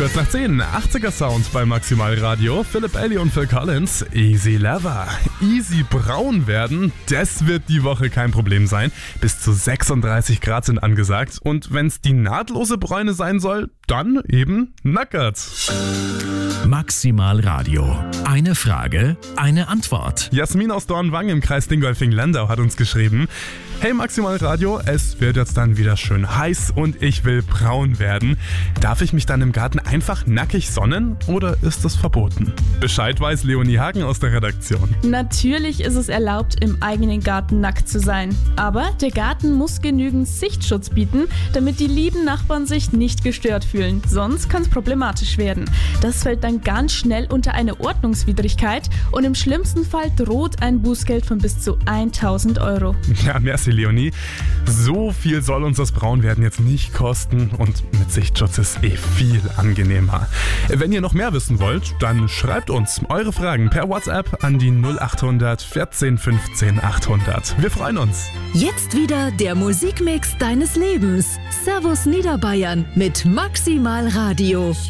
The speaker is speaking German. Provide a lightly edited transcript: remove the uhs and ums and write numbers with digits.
Kurz nach 10, 80er Sound bei Maximal Radio. Philip Bailey und Phil Collins, Easy Lover. Easy braun werden, das wird die Woche kein Problem sein. Bis zu 36 Grad sind angesagt. Und wenn es die nahtlose Bräune sein soll, dann eben nackert. Maximal Radio. Eine Frage, eine Antwort. Jasmin aus Dornwang im Kreis Dingolfing-Lendau hat uns geschrieben: Hey Maximal Radio, es wird jetzt dann wieder schön heiß und ich will braun werden. Darf ich mich dann im Garten einfach nackig sonnen oder ist das verboten? Bescheid weiß Leonie Hagen aus der Redaktion. Natürlich ist es erlaubt, im eigenen Garten nackt zu sein. Aber der Garten muss genügend Sichtschutz bieten, damit die lieben Nachbarn sich nicht gestört fühlen. Sonst kann es problematisch werden. Das fällt dann ganz schnell unter eine Ordnungswidrigkeit und im schlimmsten Fall droht ein Bußgeld von bis zu 1.000 Euro. Ja, merci Leonie. So viel soll uns das Braunwerden jetzt nicht kosten und mit Sichtschutz ist viel angenehmer. Wenn ihr noch mehr wissen wollt, dann schreibt uns eure Fragen per WhatsApp an die 0800 14 15 800. Wir freuen uns. Jetzt wieder der Musikmix deines Lebens. Servus Niederbayern mit Maximal Radio.